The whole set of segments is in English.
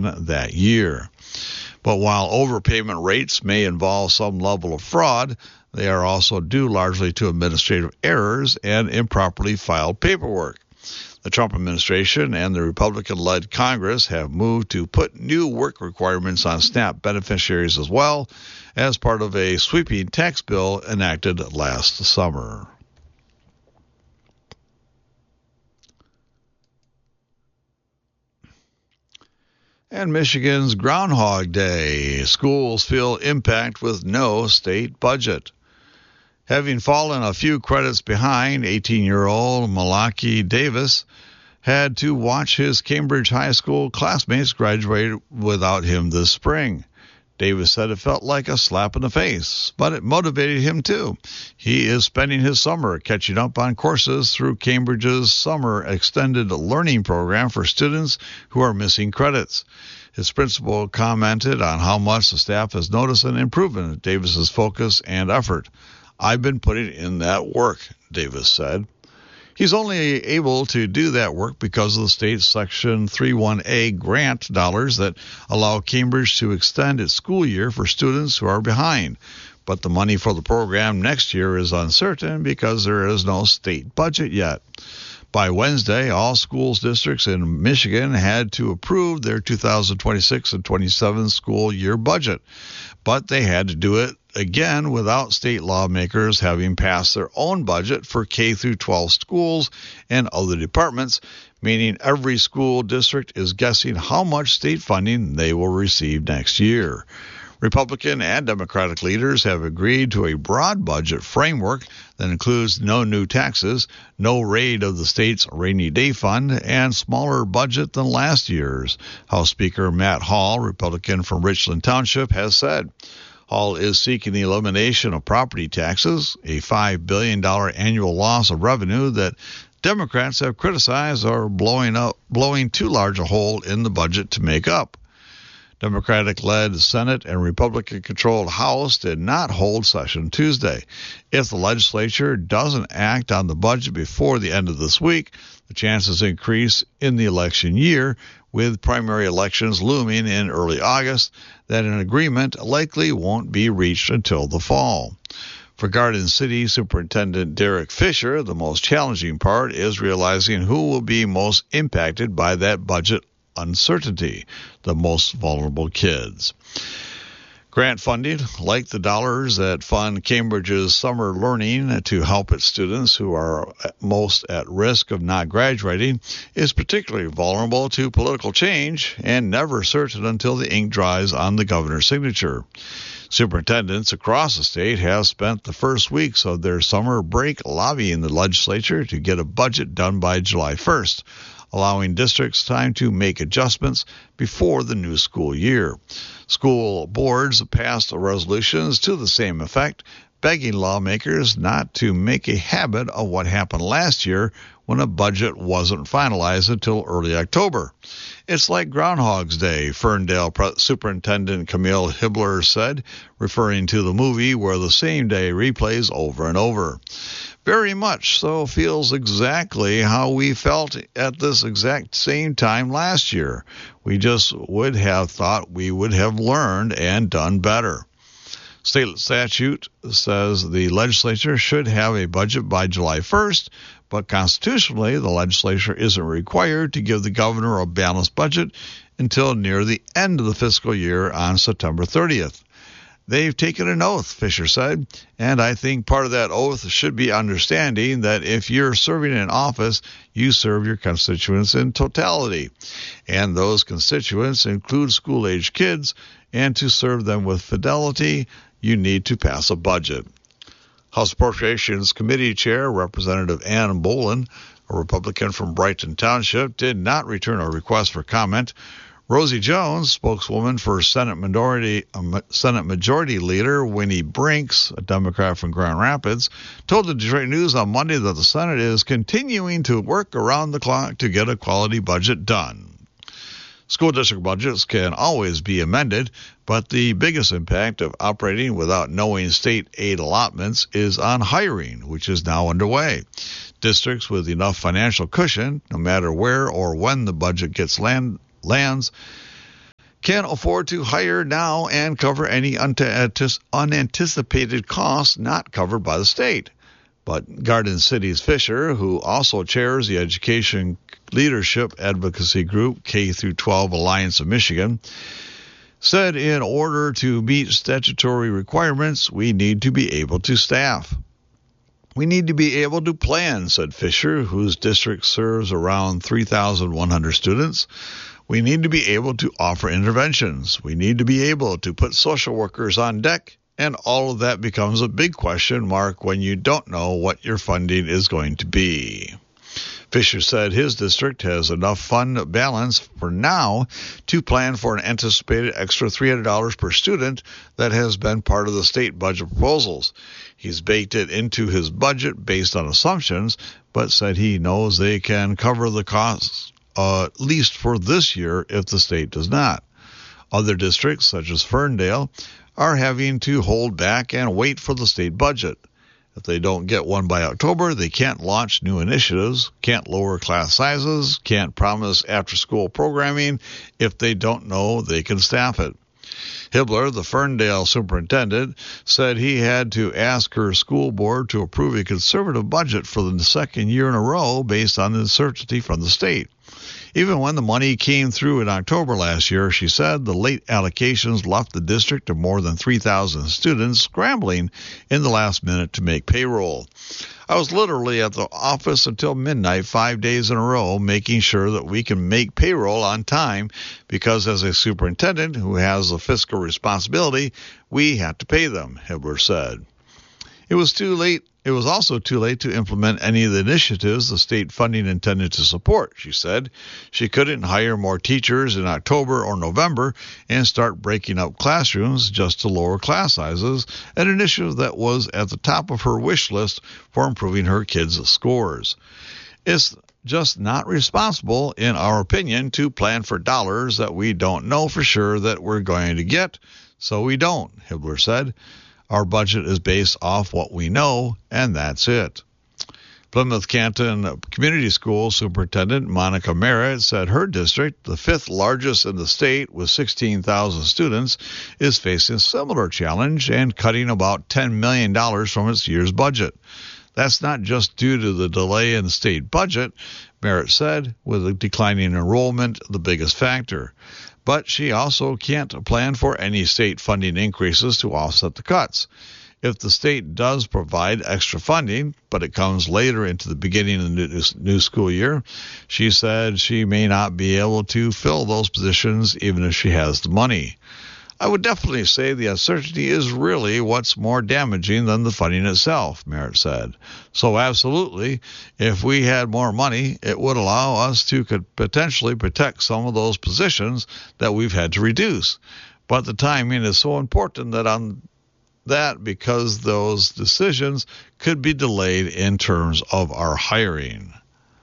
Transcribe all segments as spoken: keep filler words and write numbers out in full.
that year. But while overpayment rates may involve some level of fraud, they are also due largely to administrative errors and improperly filed paperwork. The Trump administration and the Republican-led Congress have moved to put new work requirements on SNAP beneficiaries as well as part of a sweeping tax bill enacted last summer. And Michigan's Groundhog Day. Schools feel impact with no state budget. Having fallen a few credits behind, eighteen-year-old Malaki Davis had to watch his Cambridge High School classmates graduate without him this spring. Davis said it felt like a slap in the face, but it motivated him too. He is spending his summer catching up on courses through Cambridge's Summer Extended Learning Program for students who are missing credits. His principal commented on how much the staff has noticed an improvement in Davis's focus and effort. "I've been putting in that work," Davis said. He's only able to do that work because of the state's Section thirty-one A grant dollars that allow Cambridge to extend its school year for students who are behind. But the money for the program next year is uncertain because there is no state budget yet. By Wednesday, all schools districts in Michigan had to approve their two thousand twenty-six and twenty-seven school year budget, but they had to do it again without state lawmakers having passed their own budget for K through twelve schools and other departments, meaning every school district is guessing how much state funding they will receive next year. Republican and Democratic leaders have agreed to a broad budget framework that includes no new taxes, no raid of the state's rainy day fund, and smaller budget than last year's. House Speaker Matt Hall, Republican from Richland Township, has said. Hall is seeking the elimination of property taxes, a five billion dollars annual loss of revenue that Democrats have criticized are blowing up, blowing too large a hole in the budget to make up. Democratic-led Senate and Republican-controlled House did not hold session Tuesday. If the legislature doesn't act on the budget before the end of this week, the chances increase in the election year, with primary elections looming in early August, that an agreement likely won't be reached until the fall. For Garden City Superintendent Derek Fisher, the most challenging part is realizing who will be most impacted by that budget uncertainty, the most vulnerable kids. Grant funding, like the dollars that fund Cambridge's summer learning to help its students who are most at risk of not graduating, is particularly vulnerable to political change and never certain until the ink dries on the governor's signature. Superintendents across the state have spent the first weeks of their summer break lobbying the legislature to get a budget done by July first, allowing districts time to make adjustments before the new school year. School boards passed resolutions to the same effect, begging lawmakers not to make a habit of what happened last year when a budget wasn't finalized until early October. It's like Groundhog's Day, Ferndale Superintendent Camille Hibbler said, referring to the movie where the same day replays over and over. Very much so feels exactly how we felt at this exact same time last year. We just would have thought we would have learned and done better. State statute says the legislature should have a budget by July first, but constitutionally the legislature isn't required to give the governor a balanced budget until near the end of the fiscal year on September thirtieth. They've taken an oath, Fisher said, and I think part of that oath should be understanding that if you're serving in office, you serve your constituents in totality. And those constituents include school-age kids, and to serve them with fidelity, you need to pass a budget. House Appropriations Committee Chair Representative Ann Bolin, a Republican from Brighton Township, did not return a request for comment. Rosie Jones, spokeswoman for Senate Majority, uh, Senate Majority Leader Winnie Brinks, a Democrat from Grand Rapids, told the Detroit News on Monday that the Senate is continuing to work around the clock to get a quality budget done. School district budgets can always be amended, but the biggest impact of operating without knowing state aid allotments is on hiring, which is now underway. Districts with enough financial cushion, no matter where or when the budget gets land, lands, can afford to hire now and cover any unanticipated costs not covered by the state. But Garden City's Fisher, who also chairs the Education Leadership Advocacy Group K through twelve Alliance of Michigan, said in order to meet statutory requirements, we need to be able to staff. We need to be able to plan, said Fisher, whose district serves around three thousand one hundred students. We need to be able to offer interventions. We need to be able to put social workers on deck. And all of that becomes a big question mark when you don't know what your funding is going to be. Fisher said his district has enough fund balance for now to plan for an anticipated extra three hundred dollars per student that has been part of the state budget proposals. He's baked it into his budget based on assumptions, but said he knows they can cover the costs, uh, at least for this year, if the state does not. Other districts, such as Ferndale, are having to hold back and wait for the state budget. If they don't get one by October, they can't launch new initiatives, can't lower class sizes, can't promise after-school programming if they don't know they can staff it. Hibbler, the Ferndale superintendent, said he had to ask her school board to approve a conservative budget for the second year in a row based on uncertainty from the state. Even when the money came through in October last year, she said the late allocations left the district of more than three thousand students scrambling in the last minute to make payroll. I was literally at the office until midnight five days in a row making sure that we can make payroll on time because as a superintendent who has a fiscal responsibility, we had to pay them, Hibbler said. It was too late. It was also too late to implement any of the initiatives the state funding intended to support, she said. She couldn't hire more teachers in October or November and start breaking up classrooms just to lower class sizes, an initiative that was at the top of her wish list for improving her kids' scores. It's just not responsible, in our opinion, to plan for dollars that we don't know for sure that we're going to get, so we don't, Hibbler said. Our budget is based off what we know, and that's it. Plymouth Canton Community School Superintendent Monica Merritt said her district, the fifth largest in the state with sixteen thousand students, is facing a similar challenge and cutting about ten million dollars from its year's budget. That's not just due to the delay in the state budget, Merritt said, with a declining enrollment the biggest factor. But she also can't plan for any state funding increases to offset the cuts. If the state does provide extra funding, but it comes later into the beginning of the new school year, she said she may not be able to fill those positions even if she has the money. I would definitely say the uncertainty is really what's more damaging than the funding itself, Merritt said. So absolutely, if we had more money, it would allow us to could potentially protect some of those positions that we've had to reduce. But the timing is so important that on that because those decisions could be delayed in terms of our hiring.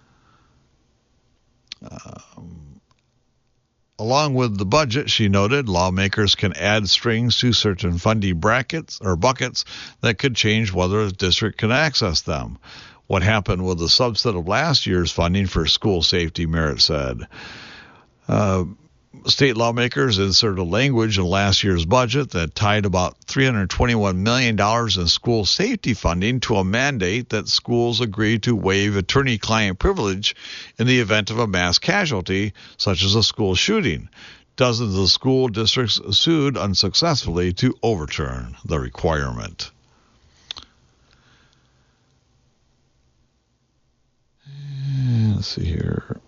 Um, Along with the budget, she noted, lawmakers can add strings to certain funding brackets or buckets that could change whether a district can access them. What happened with the subset of last year's funding for school safety, Merritt said. Uh, state lawmakers inserted language in last year's budget that tied about three hundred twenty-one million dollars in school safety funding to a mandate that schools agree to waive attorney-client privilege in the event of a mass casualty, such as a school shooting. Dozens of school districts sued unsuccessfully to overturn the requirement. Let's see here.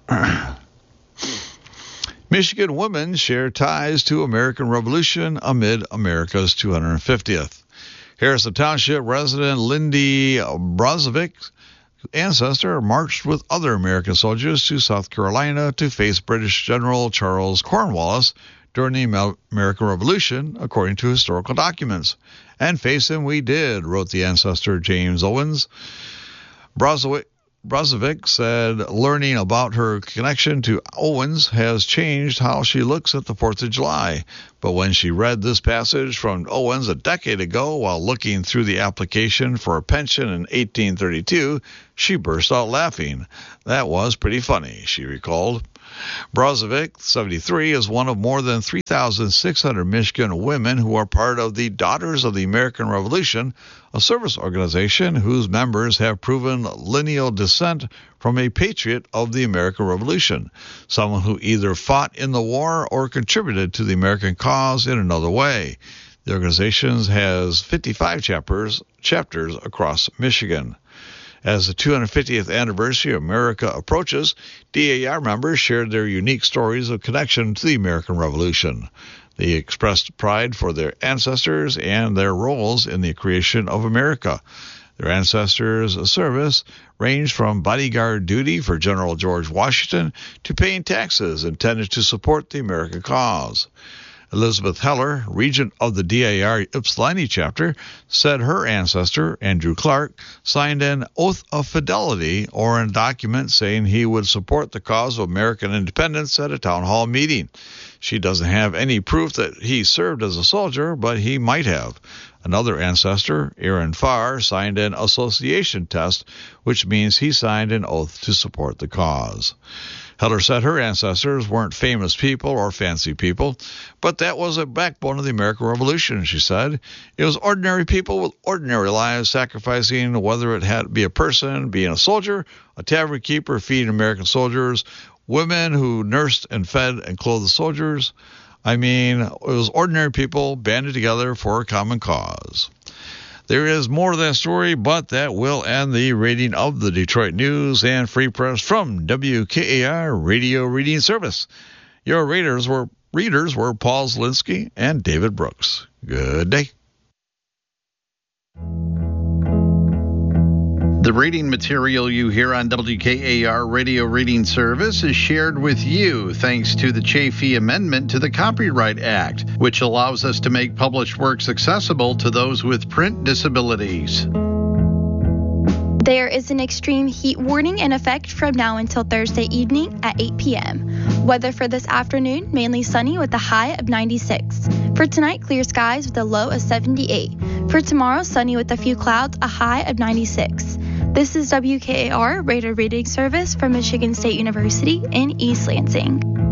Michigan women share ties to American Revolution amid America's two hundred fiftieth. Harrison Township resident Lindy Brozovic's ancestor marched with other American soldiers to South Carolina to face British General Charles Cornwallis during the American Revolution, according to historical documents. And face him we did, wrote the ancestor James Owens. Brozovic Brozovic said learning about her connection to Owens has changed how she looks at the fourth of July. But when she read this passage from Owens a decade ago while looking through the application for a pension in eighteen thirty-two, she burst out laughing. That was pretty funny, she recalled. Brozovic, seventy-three, is one of more than three thousand six hundred Michigan women who are part of the Daughters of the American Revolution, a service organization whose members have proven lineal descent from a patriot of the American Revolution, someone who either fought in the war or contributed to the American cause in another way. The organization has fifty-five chapters, chapters across Michigan. As the two hundred fiftieth anniversary of America approaches, D A R members shared their unique stories of connection to the American Revolution. They expressed pride for their ancestors and their roles in the creation of America. Their ancestors' service ranged from bodyguard duty for General George Washington to paying taxes intended to support the American cause. Elizabeth Heller, regent of the D A R Ypsilanti chapter, said her ancestor, Andrew Clark, signed an oath of fidelity or a document saying he would support the cause of American independence at a town hall meeting. She doesn't have any proof that he served as a soldier, but he might have. Another ancestor, Aaron Farr, signed an association test, which means he signed an oath to support the cause. Heller said her ancestors weren't famous people or fancy people, but that was a backbone of the American Revolution, she said. It was ordinary people with ordinary lives sacrificing, whether it had to be a person, being a soldier, a tavern keeper feeding American soldiers, women who nursed and fed and clothed the soldiers. I mean, it was ordinary people banded together for a common cause. There is more to that story, but that will end the reading of the Detroit News and Free Press from W K A R Radio Reading Service. Your readers were readers were Paul Zielinski and David Brooks. Good day. The reading material you hear on W K A R Radio Reading Service is shared with you thanks to the Chafee Amendment to the Copyright Act, which allows us to make published works accessible to those with print disabilities. There is an extreme heat warning in effect from now until Thursday evening at eight p.m. Weather for this afternoon, mainly sunny with a high of ninety-six. For tonight, clear skies with a low of seventy-eight. For tomorrow, sunny with a few clouds, a high of ninety-six. This is W K A R Radio Reading Service from Michigan State University in East Lansing.